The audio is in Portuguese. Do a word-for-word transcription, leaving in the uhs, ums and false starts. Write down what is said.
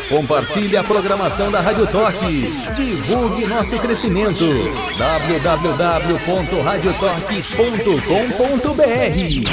Compartilhe a programação da Rádio Torque. Divulgue nosso crescimento. w w w ponto radio torque ponto com ponto b r